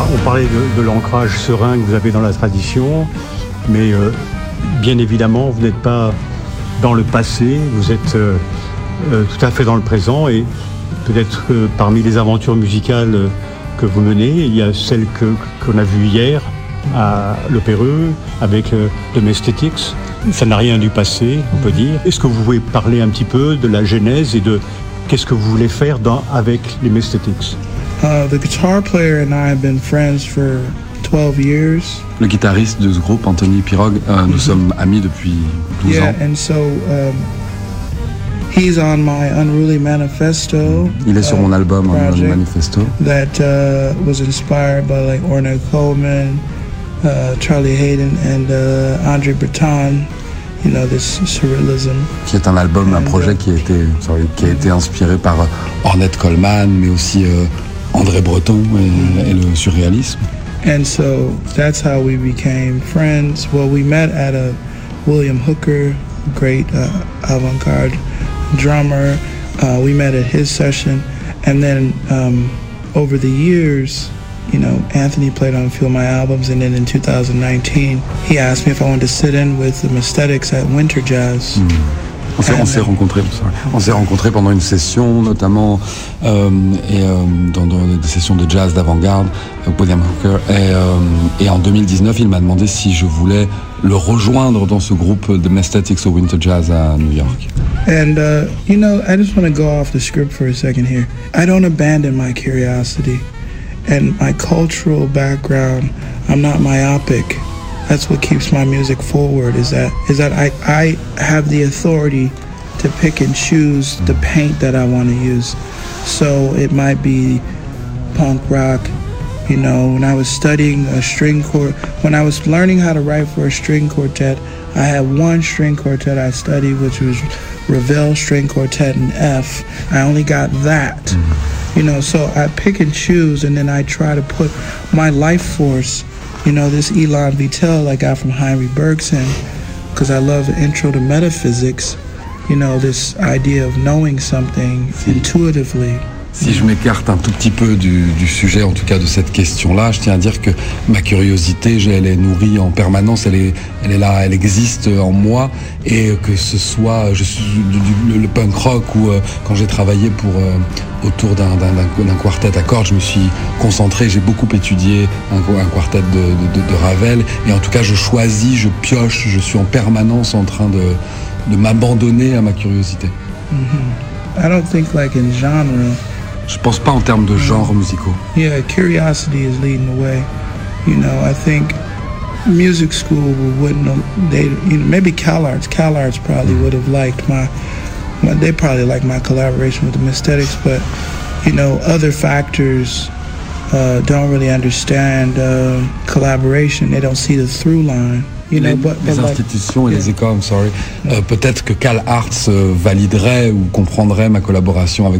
On parlait de l'ancrage serein que vous avez dans la tradition, mais bien évidemment, vous n'êtes pas dans le passé, vous êtes tout à fait dans le présent, et peut-être que parmi les aventures musicales que vous menez, il y a celle qu'on a vue hier à l'Opéreux avec The Messthetics. Ça n'a rien du passé, on peut dire. Est-ce que vous pouvez parler un petit peu de la genèse et de qu'est-ce que vous voulez faire avec les Messthetics? The guitar player and I have been friends for 12 years. Le guitariste de ce groupe, Anthony Pirog, nous sommes amis depuis 12 ans. Yeah, and so he's on my Unruly Manifesto. Il est sur mon album Unruly Manifesto. That was inspired by like Ornette Coleman, Charlie Hayden and Andre Breton. You know, this surrealism. Qui est un album, un projet qui a été inspiré par Ornette Coleman, mais aussi André Breton et le surréalisme. And so that's how we became friends. Well, we met at a William Hooker, great avant-garde drummer. We met at his session, and then over the years, you know, Anthony played on a few of my albums, and then in 2019, he asked me if I wanted to sit in with the Messthetics at Winter Jazz. On s'est rencontrés pendant une session, notamment dans des sessions de jazz d'avant-garde, William Hooker. Et en 2019, il m'a demandé si je voulais le rejoindre dans ce groupe de Messthetics au Winter Jazz à New York. And, you know, I just want to go off the script for a second here. I don't abandon my curiosity and my cultural background. I'm not myopic. That's what keeps my music forward, is that I have the authority to pick and choose the paint that I want to use. So it might be punk rock. You know, when I was studying when I was learning how to write for a string quartet, I had one string quartet I studied, which was Ravel String Quartet in F. I only got that. You know, so I pick and choose, and then I try to put my life force. You know, this Elan Vital I got from Heinrich Bergson, because I love the intro to metaphysics, you know, this idea of knowing something intuitively. Si je m'écarte un tout petit peu du sujet, en tout cas de cette question-là, je tiens à dire que ma curiosité, elle est nourrie en permanence, elle est là, elle existe en moi, et que ce soit le punk rock ou quand j'ai travaillé autour d'un quartet à cordes, je me suis concentré, j'ai beaucoup étudié un quartet de Ravel, et en tout cas je choisis, je pioche, je suis en permanence en train de m'abandonner à ma curiosité. I don't think like in genre. Je pense pas en termes de genres musicaux. Yeah, curiosity is leading the way. You know, I think music school maybe CalArts probably would have liked they probably liked my collaboration with the Messthetics, but you know, other factors don't really understand collaboration. They don't see the through line. You know, les institutions et les écoles, peut-être que CalArts validerait ou comprendrait ma collaboration avec